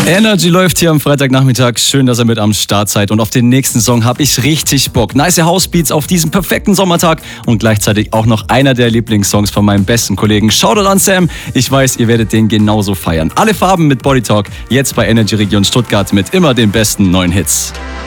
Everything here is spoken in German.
Energy läuft hier am Freitagnachmittag. Schön, dass ihr mit am Start seid. Und auf den nächsten Song habe ich richtig Bock. Nice Housebeats auf diesem perfekten Sommertag und gleichzeitig auch noch einer der Lieblingssongs von meinem besten Kollegen. Shoutout an Sam. Ich weiß, ihr werdet den genauso feiern. Alle Farben mit Body Talk. Jetzt bei Energy Region Stuttgart mit immer den besten neuen Hits.